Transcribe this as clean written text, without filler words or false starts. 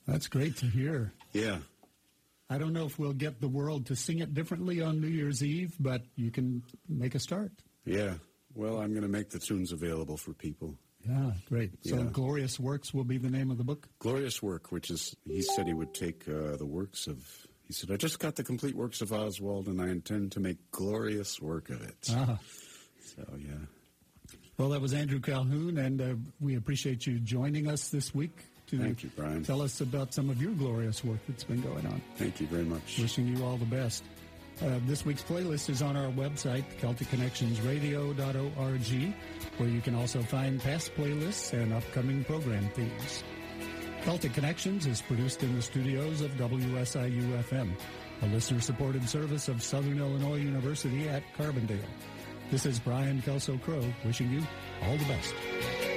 That's great to hear. Yeah. I don't know if we'll get the world to sing it differently on New Year's Eve, but you can make a start. Yeah. Well, I'm going to make the tunes available for people. Yeah, great. So Yeah. Glorious Works will be the name of the book? Glorious Work, which is, he said he would take the works of, he said, I just got the complete works of Oswald, and I intend to make glorious work of it. Ah. So, yeah. Well, that was Andrew Calhoun, and we appreciate you joining us this week to Thank you, Brian. tell us about some of your glorious work that's been going on. Thank you very much. Wishing you all the best. This week's playlist is on our website, CelticConnectionsRadio.org, where you can also find past playlists and upcoming program themes. Celtic Connections is produced in the studios of WSIU-FM, a listener-supported service of Southern Illinois University at Carbondale. This is Brian Kelso Crow wishing you all the best.